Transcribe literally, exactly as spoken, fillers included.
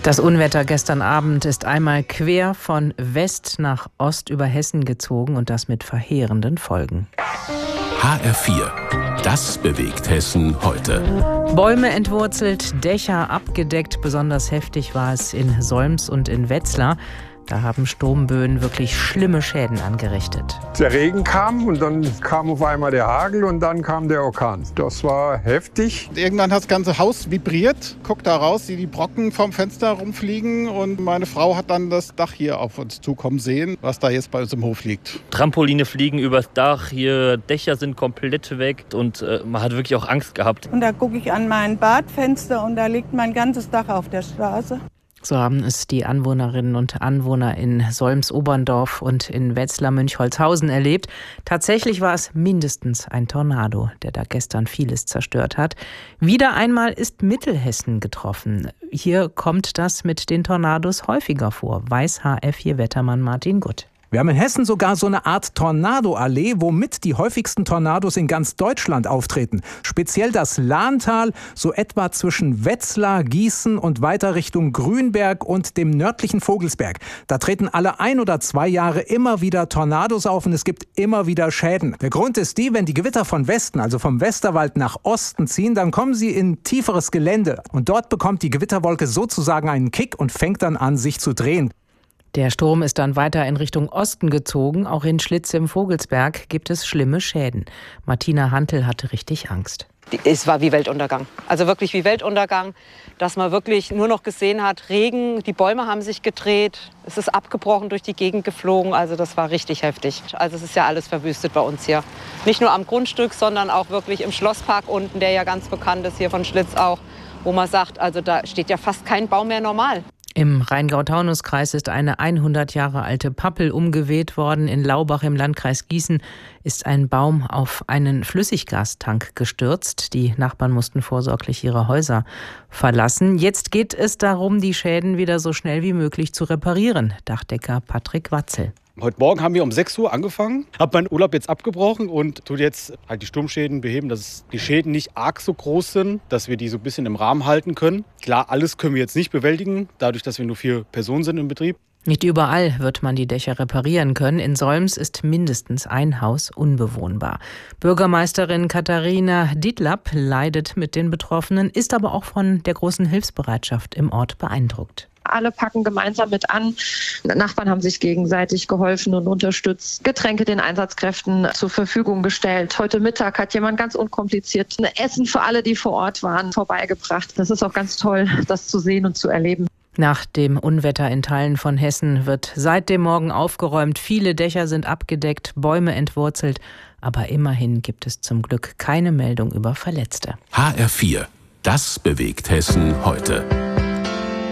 Das Unwetter gestern Abend ist einmal quer von West nach Ost über Hessen gezogen und das mit verheerenden Folgen. H R vier. Das bewegt Hessen heute. Bäume entwurzelt, Dächer abgedeckt. Besonders heftig war es in Solms und in Wetzlar. Da haben Sturmböen wirklich schlimme Schäden angerichtet. Der Regen kam und dann kam auf einmal der Hagel und dann kam der Orkan. Das war heftig. Irgendwann hat das ganze Haus vibriert. Guck da raus, wie die Brocken vom Fenster rumfliegen. Und meine Frau hat dann das Dach hier auf uns zukommen sehen, was da jetzt bei uns im Hof liegt. Trampoline fliegen übers Dach, hier Dächer sind komplett weg und äh, man hat wirklich auch Angst gehabt. Und da gucke ich an mein Badfenster und da liegt mein ganzes Dach auf der Straße. So haben es die Anwohnerinnen und Anwohner in Solms-Oberndorf und in Wetzlar-Münchholzhausen erlebt. Tatsächlich war es mindestens ein Tornado, der da gestern vieles zerstört hat. Wieder einmal ist Mittelhessen getroffen. Hier kommt das mit den Tornados häufiger vor, weiß H R vier Wettermann Martin Gutt. Wir haben in Hessen sogar so eine Art Tornado-Allee, womit die häufigsten Tornados in ganz Deutschland auftreten. Speziell das Lahntal, so etwa zwischen Wetzlar, Gießen und weiter Richtung Grünberg und dem nördlichen Vogelsberg. Da treten alle ein oder zwei Jahre immer wieder Tornados auf und es gibt immer wieder Schäden. Der Grund ist die, wenn die Gewitter von Westen, also vom Westerwald nach Osten ziehen, dann kommen sie in tieferes Gelände. Und dort bekommt die Gewitterwolke sozusagen einen Kick und fängt dann an, sich zu drehen. Der Sturm ist dann weiter in Richtung Osten gezogen. Auch in Schlitz im Vogelsberg gibt es schlimme Schäden. Martina Hantel hatte richtig Angst. Es war wie Weltuntergang. Also wirklich wie Weltuntergang, dass man wirklich nur noch gesehen hat, Regen, die Bäume haben sich gedreht, es ist abgebrochen, durch die Gegend geflogen. Also das war richtig heftig. Also es ist ja alles verwüstet bei uns hier. Nicht nur am Grundstück, sondern auch wirklich im Schlosspark unten, der ja ganz bekannt ist, hier von Schlitz auch, wo man sagt, also da steht ja fast kein Baum mehr normal. Im Rheingau-Taunus-Kreis ist eine hundert Jahre alte Pappel umgeweht worden. In Laubach im Landkreis Gießen ist ein Baum auf einen Flüssiggastank gestürzt. Die Nachbarn mussten vorsorglich ihre Häuser verlassen. Jetzt geht es darum, die Schäden wieder so schnell wie möglich zu reparieren. Dachdecker Patrick Watzel. Heute Morgen haben wir um sechs Uhr angefangen, habe meinen Urlaub jetzt abgebrochen und tue jetzt halt die Sturmschäden beheben, dass die Schäden nicht arg so groß sind, dass wir die so ein bisschen im Rahmen halten können. Klar, alles können wir jetzt nicht bewältigen, dadurch, dass wir nur vier Personen sind im Betrieb. Nicht überall wird man die Dächer reparieren können. In Solms ist mindestens ein Haus unbewohnbar. Bürgermeisterin Katharina Dietlapp leidet mit den Betroffenen, ist aber auch von der großen Hilfsbereitschaft im Ort beeindruckt. Alle packen gemeinsam mit an. Nachbarn haben sich gegenseitig geholfen und unterstützt. Getränke den Einsatzkräften zur Verfügung gestellt. Heute Mittag hat jemand ganz unkompliziert ein Essen für alle, die vor Ort waren, vorbeigebracht. Das ist auch ganz toll, das zu sehen und zu erleben. Nach dem Unwetter in Teilen von Hessen wird seit dem Morgen aufgeräumt. Viele Dächer sind abgedeckt, Bäume entwurzelt. Aber immerhin gibt es zum Glück keine Meldung über Verletzte. H R vier. Das bewegt Hessen heute.